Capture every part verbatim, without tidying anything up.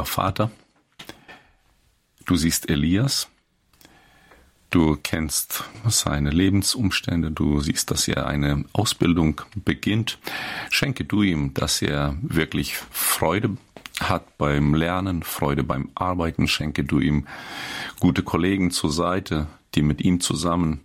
lieber Vater, du siehst Elias, du kennst seine Lebensumstände, du siehst, dass er eine Ausbildung beginnt. Schenke du ihm, dass er wirklich Freude hat beim Lernen, Freude beim Arbeiten. Schenke du ihm gute Kollegen zur Seite, die mit ihm zusammen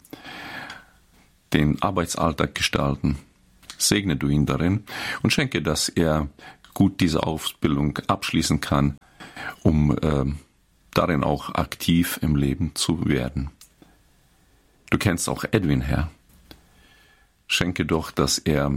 den Arbeitsalltag gestalten. Segne du ihn darin und schenke, dass er gut diese Ausbildung abschließen kann, um äh, darin auch aktiv im Leben zu werden. Du kennst auch Edwin, Herr. Schenke doch, dass er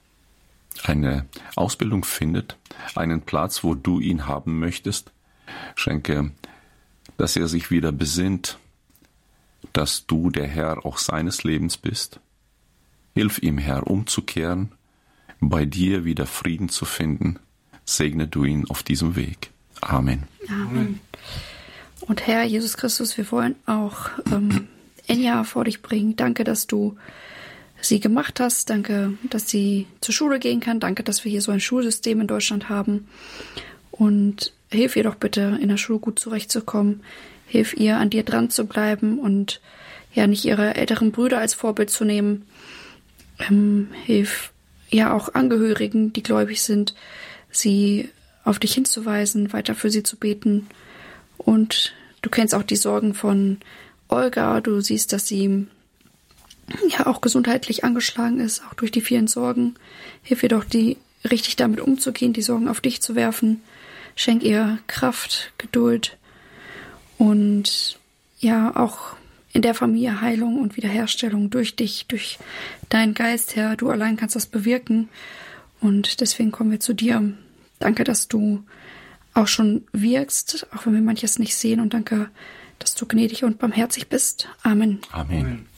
eine Ausbildung findet, einen Platz, wo du ihn haben möchtest. Schenke, dass er sich wieder besinnt, dass du der Herr auch seines Lebens bist. Hilf ihm, Herr, umzukehren, bei dir wieder Frieden zu finden. Segne du ihn auf diesem Weg. Amen. Amen. Und Herr Jesus Christus, wir wollen auch ähm, Enja vor dich bringen. Danke, dass du sie gemacht hast. Danke, dass sie zur Schule gehen kann. Danke, dass wir hier so ein Schulsystem in Deutschland haben. Und hilf ihr doch bitte, in der Schule gut zurechtzukommen. Hilf ihr, an dir dran zu bleiben und ja nicht ihre älteren Brüder als Vorbild zu nehmen. Ähm, hilf ja auch Angehörigen, die gläubig sind, sie auf dich hinzuweisen, weiter für sie zu beten. Und du kennst auch die Sorgen von Olga. Du siehst, dass sie ja auch gesundheitlich angeschlagen ist, auch durch die vielen Sorgen. Hilf ihr doch, die richtig damit umzugehen, die Sorgen auf dich zu werfen. Schenk ihr Kraft, Geduld und ja auch in der Familie Heilung und Wiederherstellung durch dich, durch deinen Geist, Herr. Du allein kannst das bewirken und deswegen kommen wir zu dir. Danke, dass du auch schon wirkst, auch wenn wir manches nicht sehen, und danke, dass du gnädig und barmherzig bist. Amen. Amen.